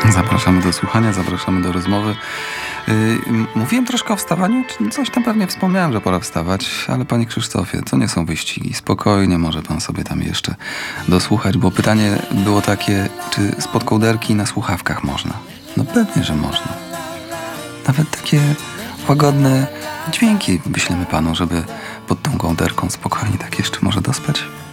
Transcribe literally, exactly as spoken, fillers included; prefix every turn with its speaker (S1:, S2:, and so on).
S1: Zapraszamy do słuchania, zapraszamy do rozmowy. Yy, mówiłem troszkę o wstawaniu, coś tam pewnie wspomniałem, że pora wstawać, ale panie Krzysztofie, to nie są wyścigi. Spokojnie może pan sobie tam jeszcze dosłuchać, bo pytanie było takie, czy spod kołderki na słuchawkach można? No pewnie, że można. Nawet takie łagodne dźwięki wyślemy panu, żeby pod tą kołderką spokojnie tak jeszcze może dospać.